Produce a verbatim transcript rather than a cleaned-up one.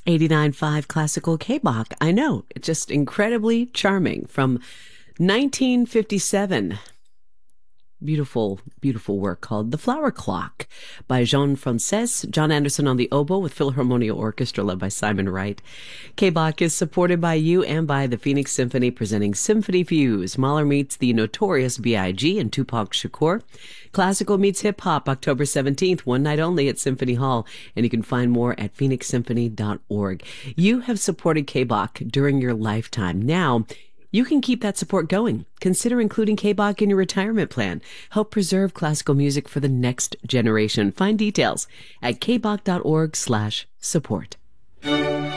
eighty-nine point five Classical K-Bach. I know, it's just incredibly charming. From nineteen fifty-seven. Beautiful, beautiful work called The Flower Clock by Jean Frances. John Anderson on the oboe with Philharmonia Orchestra led by Simon Wright. K-Bach is supported by you and by the Phoenix Symphony, presenting Symphony Fuse. Mahler meets the Notorious B I G and Tupac Shakur. Classical meets hip-hop, October seventeenth, one night only at Symphony Hall. And you can find more at phoenix symphony dot org. You have supported K-Bach during your lifetime. Now, you can keep that support going. Consider including K-Bach in your retirement plan. Help preserve classical music for the next generation. Find details at kbach dot org slash support.